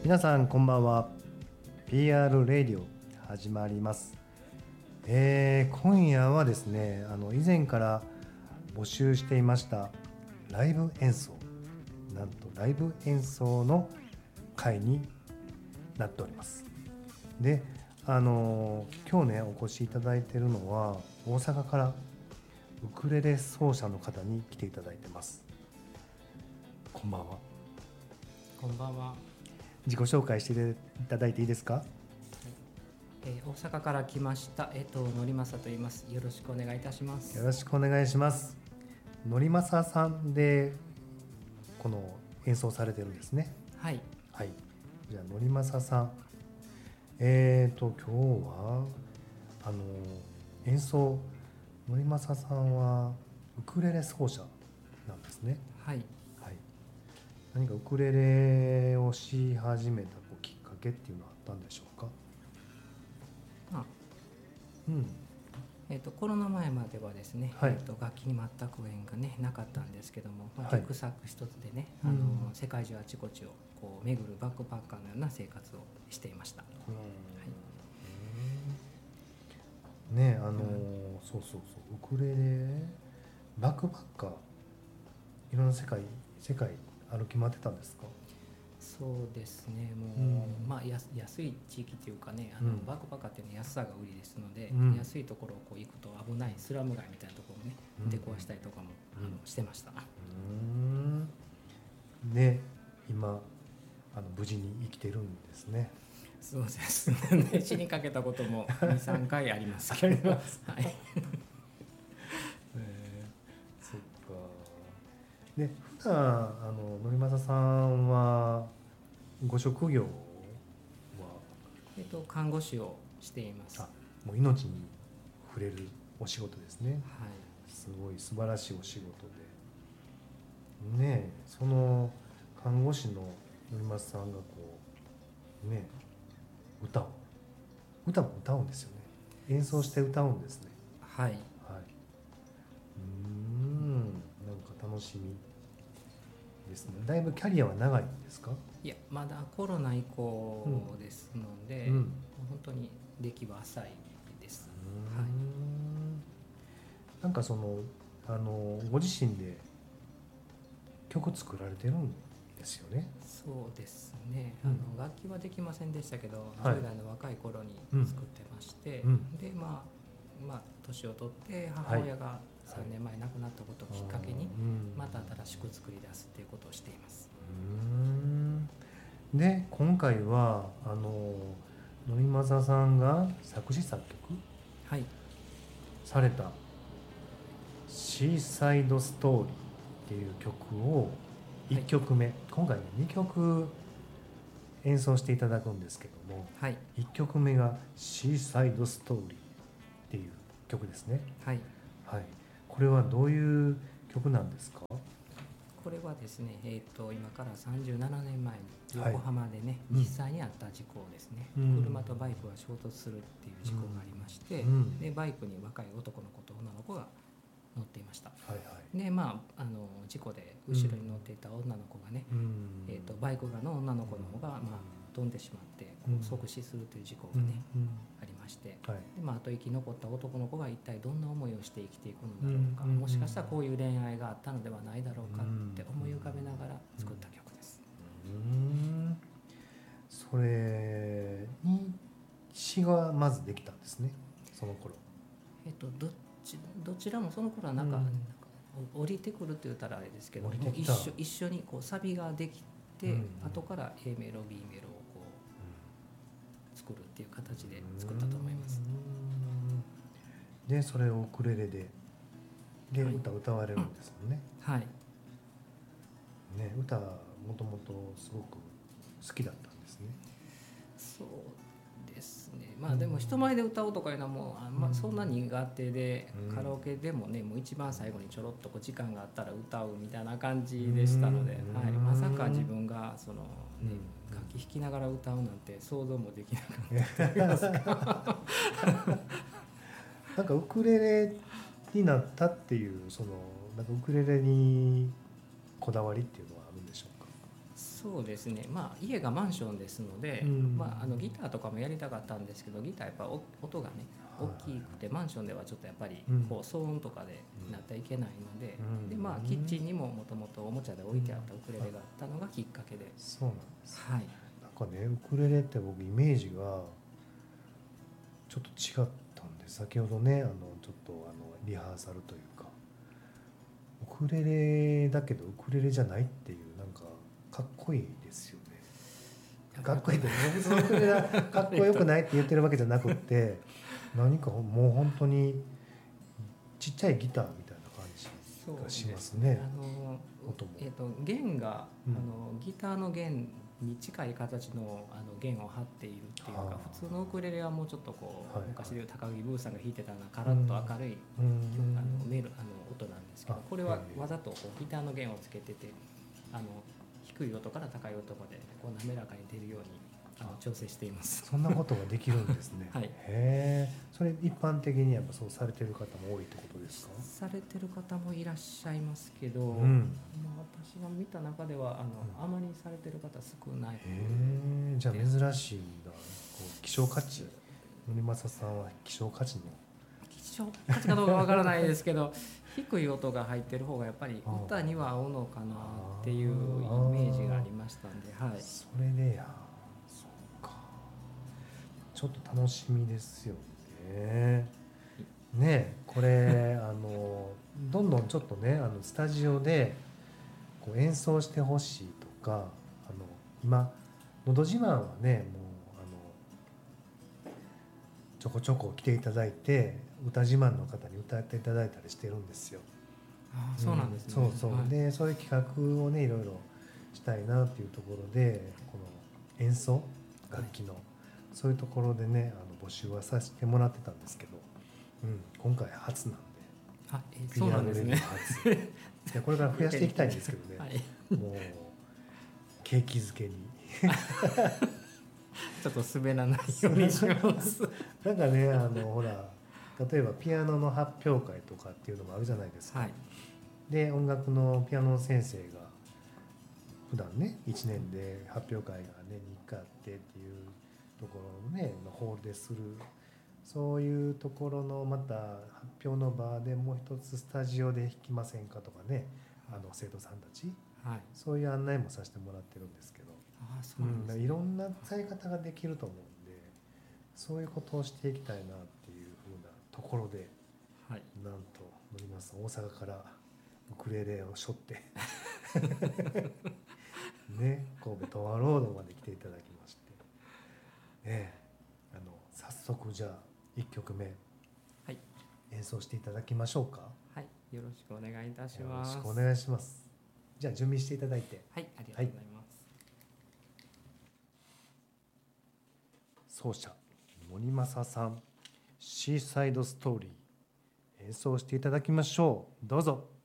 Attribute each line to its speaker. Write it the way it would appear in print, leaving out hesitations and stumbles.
Speaker 1: 皆さんこんばんは。 PR レディオ始まります。今夜はですね、以前から募集していましたライブ演奏、なんとライブ演奏の会になっております。で、今日ねお越しいただいているのは大阪からウクレレ奏者の方に来ていただいてます。こんばんは。
Speaker 2: こんばんは。
Speaker 1: 自己紹介していただいていいですか？
Speaker 2: 大阪から来ました、のりまさと言います。よろしくお願いいたします。
Speaker 1: よろしくお願いします。のりまささんでこの演奏されてるんですね。
Speaker 2: はい。
Speaker 1: はい。じゃあのりまささん、今日は演奏、のりまささんはウクレレ奏者なんですね。
Speaker 2: はい。
Speaker 1: はい。何かウクレレをし始めたきっかけっていうのはあったんでしょうか？
Speaker 2: コロナ前まではですね、
Speaker 1: はい、
Speaker 2: 楽器に全く縁がねなかったんですけども、
Speaker 1: はい、
Speaker 2: リュックサック一つでね、世界中あちこちをこう巡るバックパッカーのような生活をしていました。はい、
Speaker 1: ね、そうウクレレバックパッカーいろんな世界歩き回ってたんですか？
Speaker 2: そうですね、もう、安い地域というかね、バックパッカーっていうのは安さが売りですので、安いところをこう行くと危ないスラム街みたいなところをね、出壊したりとかも、してました。
Speaker 1: で、今無事に生きてるんですね。
Speaker 2: そうですね。死にかけたことも2、3回ありますけど。はい。
Speaker 1: そっか。で、普段のりまささんはご職業は？
Speaker 2: 看護師をしています。
Speaker 1: もう命に触れるお仕事ですね。
Speaker 2: はい。
Speaker 1: すごい素晴らしいお仕事で。ねえ、その看護師ののりまささんがこうね、歌も歌うんですよね。演奏して歌うんですね。
Speaker 2: はい。はい。
Speaker 1: なんか楽しみですね。だいぶキャリアは長いんですか？
Speaker 2: いや、まだコロナ以降ですので、本当に歴は浅いです。はい。
Speaker 1: なんかそのご自身で曲作られてるんですよね。
Speaker 2: そうですね。楽器はできませんでしたけど、
Speaker 1: はい、
Speaker 2: 10代の若い頃に作ってまして、で年を取って母親が3年前亡くなったことをきっかけにまた新しく作り出すっていうことをしています。
Speaker 1: で、今回はのりまささんが作詞作曲された「シーサイドストーリー」っていう曲を1曲目、今回ね2曲演奏していただくんですけども、1曲目が「シーサイドストーリー」っていう曲ですね。はい、はい、これはどういう曲なんですか？
Speaker 2: これはですね、今から37年前に横浜でね、実際にあった事故ですね、車とバイクが衝突するっていう事故がありまして、でバイクに若い男の子と女の子が乗っていました。で事故で後ろに乗っていた女の子がね、バイク側の女の子の方が飛んでしまって即死するという事故がね、ありまして、であと生き残った男の子が一体どんな思いをして生きていくのだろうか、もしかしたらこういう恋愛があったのではないだろうかって思い浮かべながら作った曲です。
Speaker 1: それに詩がまずできたんですね、その頃。
Speaker 2: どちらもその頃はなんか降りてくるって言ったらあれですけど、一緒にこうサビができて、後から A メロ B メロをこう作るっていう形で作ったと思います。
Speaker 1: でそれをウクレレで歌われるんですもんね。はい。ね、歌もともとすごく好きだったんですね。
Speaker 2: そうですね。でも人前で歌うとかいうのはもうそんな苦手で、カラオケでもね、もう一番最後にちょろっと時間があったら歌うみたいな感じでしたので、まさか自分がその、楽器弾きながら歌うなんて想像もできなかったと言いますか。
Speaker 1: なんかウクレレになったっていう、そのなんかウクレレにこだわりっていうのはあるんでしょうか？
Speaker 2: そうですね、まあ、家がマンションですので、まあ、ギターとかもやりたかったんですけど、ギターやっぱ音がね大きくて、マンションではちょっとやっぱりこう騒音とかでなってはいけないので、でまあ、キッチンにももともとおもちゃで置いてあったウクレレがあったのがきっかけで。
Speaker 1: そうなんです、
Speaker 2: はい、
Speaker 1: なんかねウクレレって僕イメージがちょっと違ったんで、先ほどねちょっとリハーサルというか、ウクレレだけどウクレレじゃないっていう、なんかかっこいいですよね。かっこいいって僕そのウクレレがかっこよくないって言ってるわけじゃなくって何かもう本当にちっちゃいギターみたいな感じがしますね。音も
Speaker 2: 弦が、ギターの弦に近い形の弦を張っているっていうか、普通のウクレレはもうちょっとこう、昔でいう高木ブーさんが弾いてたようなカラッと明るい、音なんですけど、これはわざとこうギターの弦をつけてて、低い音から高い音までこう滑らかに出るように調整しています。
Speaker 1: そんなことができるんですね。
Speaker 2: はい、
Speaker 1: へえ。それ一般的にやっぱそうされてる方も多いってことですか？
Speaker 2: されてる方もいらっしゃいますけど、私が見た中ではあまりされてる方少ない。
Speaker 1: へえ。じゃあ珍しいんだ。こう希少価値、森正さんは希少価値の
Speaker 2: 希少価値かどうかわからないですけど低い音が入ってる方がやっぱり歌には合うのかなっていうイメージがありましたんで、はい、
Speaker 1: それでそうか、ちょっと楽しみですよね。ね、これどんどんちょっとねスタジオでこう演奏してほしいとか、今のど自慢はねもうちょこちょこ来ていただいて歌自慢の方に歌っていただいたりしてるんですよ。
Speaker 2: そうなんですね。
Speaker 1: そうそう、はい、でそういう企画をねいろいろしたいなっていうところで、この演奏楽器の、そういうところでね募集はさせてもらってたんですけど、今回初なんで、
Speaker 2: そうなんですね。
Speaker 1: 初いやこれから増やしていきたいんですけどね、はい、もう景気づけに
Speaker 2: ちょっと滑らないようにします。
Speaker 1: なんかねほら例えばピアノの発表会とかっていうのもあるじゃないですか。はい、で音楽のピアノの先生が普段ね1年で発表会が年に1回あってっていうところのねホールでする、そういうところのまた発表の場でもう一つスタジオで弾きませんかとかね、生徒さんたち、はい、そういう案内もさせてもらってるんですけど、そうなんですね。いろんな使い方ができると思うんで、そういうことをしていきたいなっていうふうなところで、はい、なんと森松さん大阪からウクレレを背負ってね、神戸トワロードまで来ていただきまして、ね、早速じゃあ1曲目、はい、演奏していただきましょうか。
Speaker 2: はい、よろしくお願いいたします。
Speaker 1: よろしくお願いします。じゃあ準備していただいて。
Speaker 2: はい、ありがとうございます。
Speaker 1: 奏者森正さん、シーサイドストーリー演奏していただきましょう。どうぞ。